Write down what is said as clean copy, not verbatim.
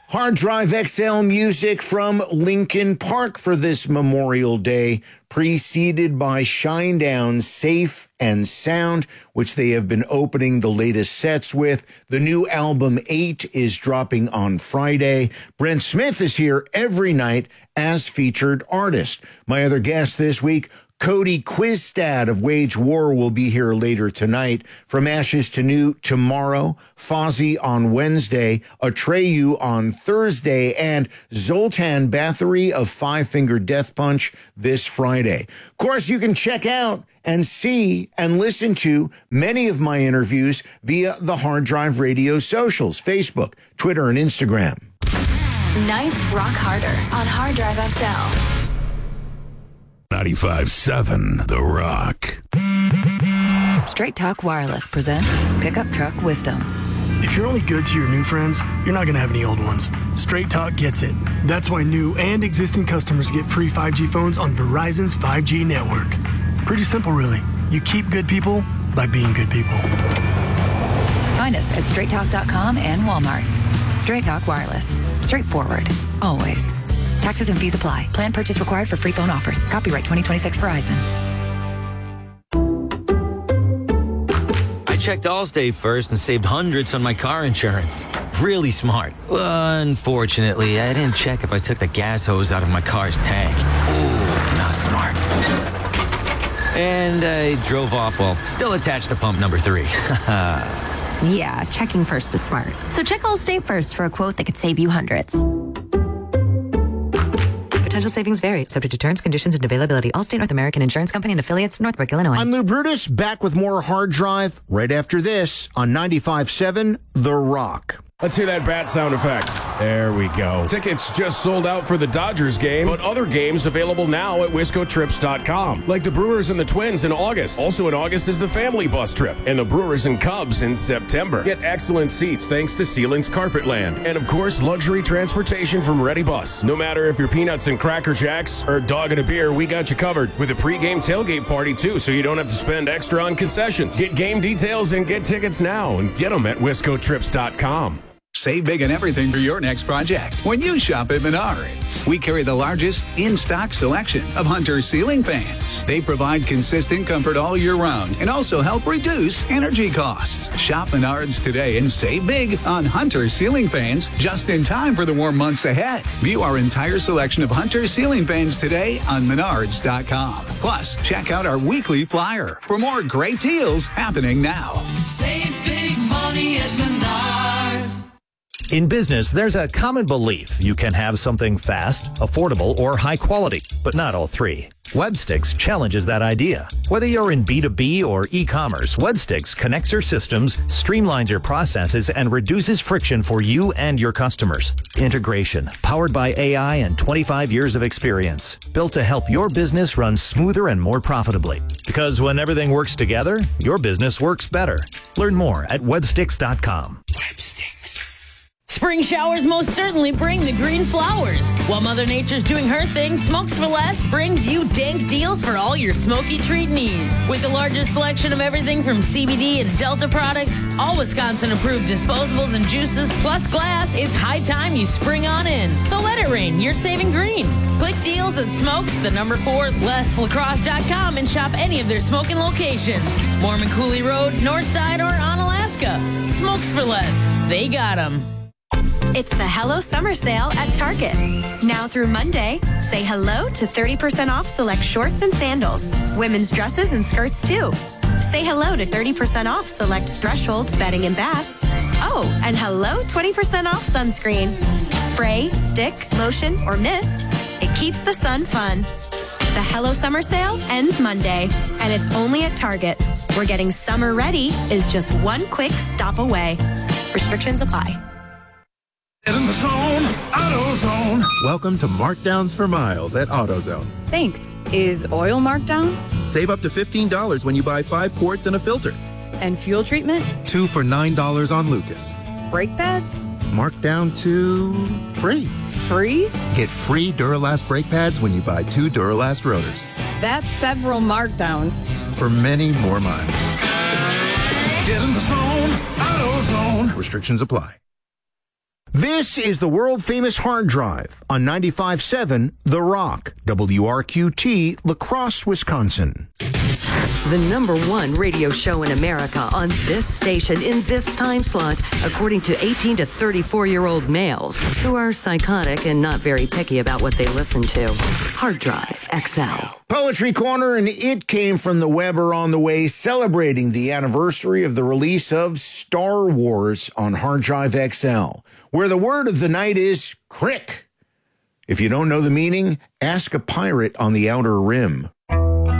Hard Drive XL music from Linkin Park for this Memorial Day, preceded by Shinedown's Safe and Sound, which they have been opening the latest sets with. The new album 8 is dropping on Friday. Brent Smith is here every night as featured artist. My other guest this week, Cody Quistad of Wage War, will be here later tonight. From Ashes to New tomorrow, Fozzy on Wednesday, Atreyu on Thursday, and Zoltan Bathory of Five Finger Death Punch this Friday. Of course, you can check out and see and listen to many of my interviews via the Hard Drive Radio socials, Facebook, Twitter, and Instagram. Nights rock harder on Hard Drive XL. 95.7 The Rock. Straight Talk Wireless presents Pickup Truck Wisdom. If you're only good to your new friends, you're not going to have any old ones. Straight Talk gets it. That's why new and existing customers get free 5G phones on Verizon's 5G network. Pretty simple, really. You keep good people by being good people. Find us at straighttalk.com and Walmart. Straight Talk Wireless. Straightforward. Always. Taxes and fees apply. Plan purchase required for free phone offers. Copyright 2026 Verizon. I checked Allstate first and saved hundreds on my car insurance. Really smart. Unfortunately, I didn't check if I took the gas hose out of my car's tank. Ooh, not smart. And I drove off while still attached to pump number 3. Yeah, checking first is smart. So check Allstate first for a quote that could save you hundreds. Potential savings vary, subject to terms, conditions, and availability. Allstate North American Insurance Company and affiliates, Northbrook, Illinois. I'm Lou Brutus, back with more Hard Drive right after this on 95.7 The Rock. Let's hear that bat sound effect. There we go. Tickets just sold out for the Dodgers game, but other games available now at WiscoTrips.com, like the Brewers and the Twins in August. Also in August is the Family Bus Trip, and the Brewers and Cubs in September. Get excellent seats thanks to Ceilings Carpetland. And of course, luxury transportation from Ready Bus. No matter if you're peanuts and Cracker Jacks or dog and a beer, we got you covered. With a pregame tailgate party too, so you don't have to spend extra on concessions. Get game details and get tickets now, and get them at WiscoTrips.com. Save big on everything for your next project when you shop at Menards. We carry the largest in-stock selection of Hunter ceiling fans. They provide consistent comfort all year round and also help reduce energy costs. Shop Menards today and save big on Hunter ceiling fans just in time for the warm months ahead. View our entire selection of Hunter ceiling fans today on Menards.com. Plus, check out our weekly flyer for more great deals happening now. Save big money at Menards. In business, there's a common belief you can have something fast, affordable, or high quality, but not all three. Webstix challenges that idea. Whether you're in B2B or e-commerce, Webstix connects your systems, streamlines your processes, and reduces friction for you and your customers. Integration, powered by AI and 25 years of experience, built to help your business run smoother and more profitably. Because when everything works together, your business works better. Learn more at webstix.com. Webstix. Spring showers most certainly bring the green flowers. While Mother Nature's doing her thing, Smokes for Less brings you dank deals for all your smoky treat needs. With the largest selection of everything from CBD and Delta products, all Wisconsin-approved disposables and juices, plus glass, it's high time you spring on in. So let it rain. You're saving green. Click deals at Smokes, the number 4, LessLacrosse.com, and shop any of their smoking locations. Mormon Cooley Road, Northside, or on Alaska. Smokes for Less. They got 'em. It's the Hello Summer Sale at Target. Now through Monday, say hello to 30% off select shorts and sandals. Women's dresses and skirts too. Say hello to 30% off select Threshold bedding and bath. Oh, and hello 20% off sunscreen. Spray, stick, lotion, or mist. It keeps the sun fun. The Hello Summer Sale ends Monday, and it's only at Target, where getting summer ready is just one quick stop away. Restrictions apply. Get in the zone, AutoZone. Welcome to Markdowns for Miles at AutoZone. Thanks. Is oil marked down? Save up to $15 when you buy 5 quarts and a filter. And fuel treatment? 2 for $9 on Lucas. Brake pads? Marked down to free. Free? Get free Duralast brake pads when you buy 2 Duralast rotors. That's several markdowns. For many more miles. Get in the zone, AutoZone. Restrictions apply. This is the world-famous Hard Drive on 95.7 The Rock, WRQT, La Crosse, Wisconsin. The #1 radio show in America on this station in this time slot, according to 18 to 34-year-old males who are psychotic and not very picky about what they listen to. Hard Drive XL. Poetry Corner, and it came from the Weber on the way, celebrating the anniversary of the release of Star Wars on Hard Drive XL, where the word of the night is crick. If you don't know the meaning, ask a pirate on the Outer Rim.